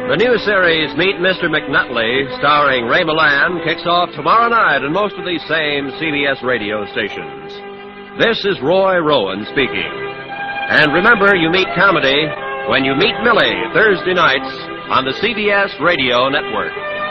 The new series, Meet Mr. McNutley, starring Ray Milland, kicks off tomorrow night on most of these same CBS radio stations. This is Roy Rowan speaking. And remember, you meet comedy when you meet Millie, Thursday nights on the CBS Radio Network.